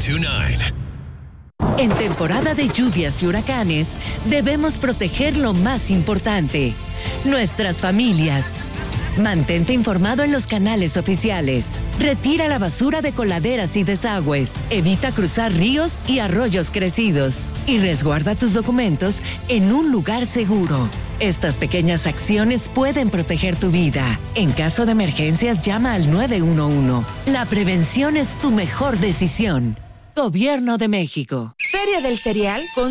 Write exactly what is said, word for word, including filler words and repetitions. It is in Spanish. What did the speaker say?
two nine. En temporada de lluvias y huracanes, debemos proteger lo más importante, nuestras familias. Mantente informado en los canales oficiales. Retira la basura de coladeras y desagües. Evita cruzar ríos y arroyos crecidos. Y resguarda tus documentos en un lugar seguro. Estas pequeñas acciones pueden proteger tu vida. En caso de emergencias, llama al nueve uno uno. La prevención es tu mejor decisión. Gobierno de México. Feria del Cereal con